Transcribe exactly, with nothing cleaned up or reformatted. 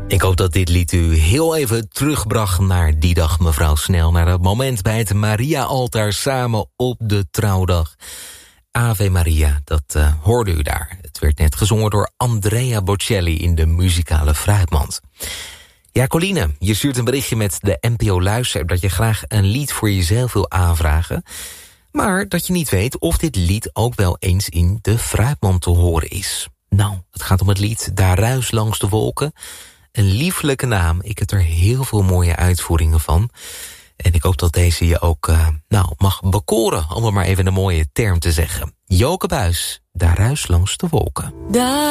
Ik hoop dat dit lied u heel even terugbracht naar die dag, mevrouw Snel. Naar dat moment bij het Maria-altaar samen op de trouwdag. Ave Maria, dat uh, hoorde u daar. Het werd net gezongen door Andrea Bocelli in de muzikale Fruitmand. Ja, Coline, je stuurt een berichtje met de N P O Luister dat je graag een lied voor jezelf wil aanvragen, maar dat je niet weet of dit lied ook wel eens in de Fruitmand te horen is. Nou, het gaat om het lied Daar ruis langs de wolken. Een lieflijke naam. Ik heb er heel veel mooie uitvoeringen van. En ik hoop dat deze je ook uh, nou, mag bekoren, om er maar even een mooie term te zeggen. Joke Buijs, Daar ruis langs de wolken. Daar